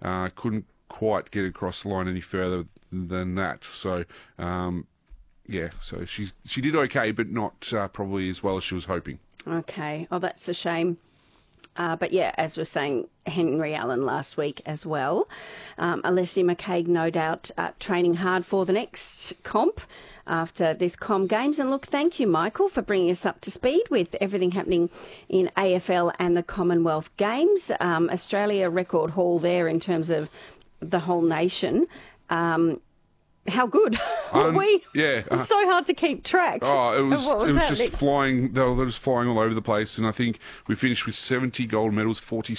couldn't quite get across the line any further than that. So, so she did okay, but not probably as well as she was hoping. Okay. Oh, that's a shame. But yeah, as we're saying, Henry Allen last week as well. Alessia McCaig, no doubt, training hard for the next comp after this Com Games. And look, thank you, Michael, for bringing us up to speed with everything happening in AFL and the Commonwealth Games. Australia record haul there in terms of the whole nation. How good were we? Yeah. It's so hard to keep track. Oh, it was just flying. They were just flying all over the place. And I think we finished with 70 gold medals,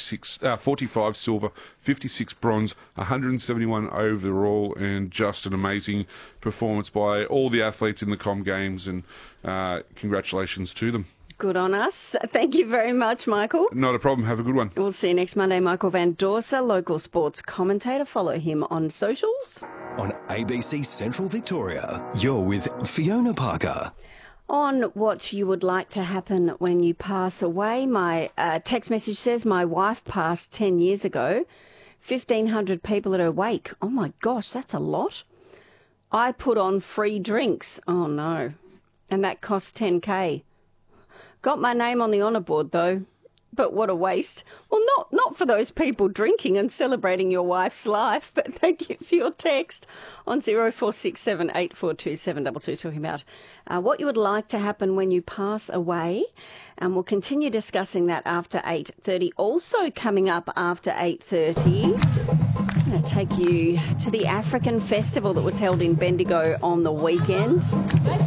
45 silver, 56 bronze, 171 overall, and just an amazing performance by all the athletes in the Com Games. And congratulations to them. Good on us. Thank you very much, Michael. Not a problem. Have a good one. We'll see you next Monday. Michael Van Dorsa, local sports commentator. Follow him on socials. On ABC Central Victoria, you're with Fiona Parker. On what you would like to happen when you pass away, my text message says my wife passed 10 years ago. 1,500 people at her wake. Oh, my gosh, that's a lot. I put on free drinks. Oh, no. And that cost $10,000. Got my name on the honour board, though. But what a waste. Well, not for those people drinking and celebrating your wife's life, but thank you for your text on 0467 842 722 talking about what you would like to happen when you pass away. And we'll continue discussing that after 8:30. Also coming up after 8:30, I'm going to take you to the African festival that was held in Bendigo on the weekend. Let's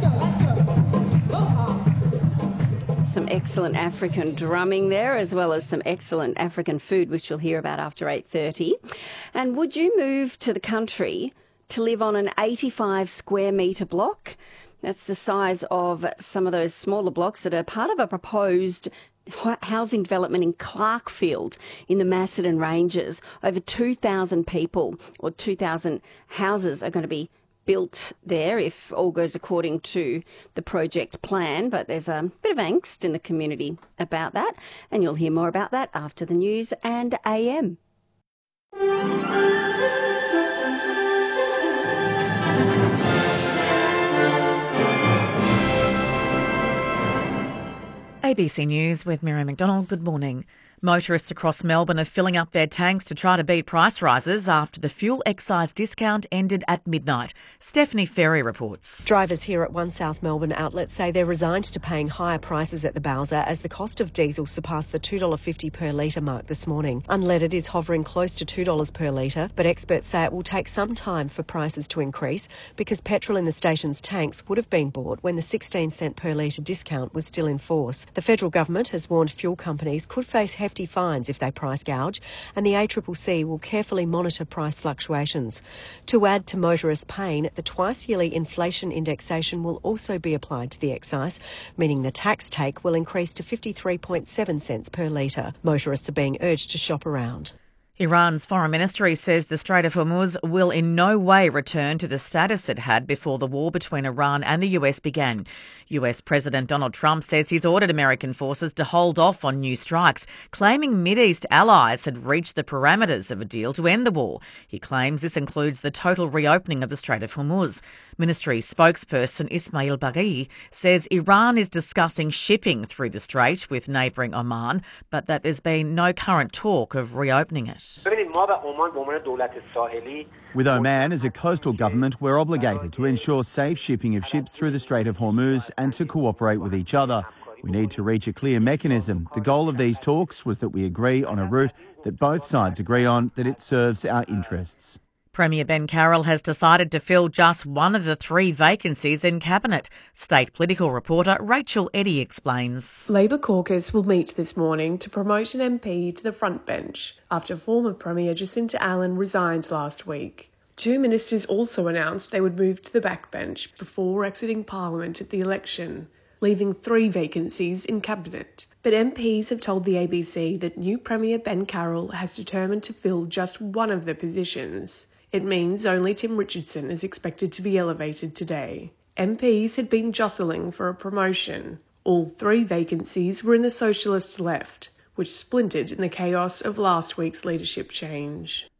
go. Some excellent African drumming there, as well as some excellent African food, which you'll hear about after 8:30. And would you move to the country to live on an 85 square metre block? That's the size of some of those smaller blocks that are part of a proposed housing development in Clarkfield in the Macedon Ranges. Over 2,000 people or 2,000 houses are going to be built there if all goes according to the project plan, but there's a bit of angst in the community about that, and you'll hear more about that after the news and AM. ABC News with Miriam McDonald. Good morning. Motorists across Melbourne are filling up their tanks to try to beat price rises after the fuel excise discount ended at midnight. Stephanie Ferry reports. Drivers here at One South Melbourne outlet say they're resigned to paying higher prices at the Bowser as the cost of diesel surpassed the $2.50 per litre mark this morning. Unleaded is hovering close to $2 per litre, but experts say it will take some time for prices to increase because petrol in the station's tanks would have been bought when the 16 cent per litre discount was still in force. The federal government has warned fuel companies could face hefty fines if they price gouge, and the ACCC will carefully monitor price fluctuations. To add to motorists' pain, the twice-yearly inflation indexation will also be applied to the excise, meaning the tax take will increase to 53.7 cents per litre. Motorists are being urged to shop around. Iran's foreign ministry says the Strait of Hormuz will in no way return to the status it had before the war between Iran and the US began. US President Donald Trump says he's ordered American forces to hold off on new strikes, claiming Mideast allies had reached the parameters of a deal to end the war. He claims this includes the total reopening of the Strait of Hormuz. Ministry spokesperson Ismail Baghi says Iran is discussing shipping through the strait with neighbouring Oman, but that there's been no current talk of reopening it. With Oman as a coastal government, we're obligated to ensure safe shipping of ships through the Strait of Hormuz and to cooperate with each other. We need to reach a clear mechanism. The goal of these talks was that we agree on a route that both sides agree on, that it serves our interests. Premier Ben Carroll has decided to fill just one of the 3 vacancies in Cabinet. State political reporter Rachel Eddy explains. Labor caucus will meet this morning to promote an MP to the front bench after former Premier Jacinta Allen resigned last week. 2 ministers also announced they would move to the backbench before exiting Parliament at the election, leaving 3 vacancies in Cabinet. But MPs have told the ABC that new Premier Ben Carroll has determined to fill just one of the positions. It means only Tim Richardson is expected to be elevated today. MPs had been jostling for a promotion. All 3 vacancies were in the Socialist left, which splintered in the chaos of last week's leadership change.